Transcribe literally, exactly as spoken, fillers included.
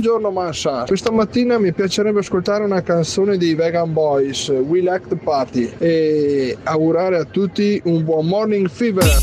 Buongiorno Massa, questa mattina mi piacerebbe ascoltare una canzone dei Vegan Boys, We Like the Party, e augurare a tutti un buon morning fever.